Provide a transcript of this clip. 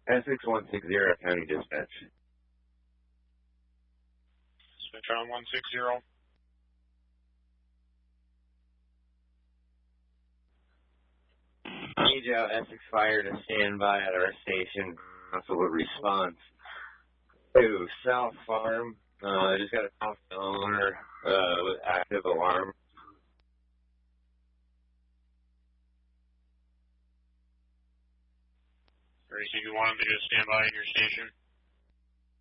Essex 160, County Dispatch. Spectrum 160. Need out Essex Fire to stand by at our station. Also a response to South Farm. I just got a call from the owner with active alarm. Tracy, you want him to just stand by at your station?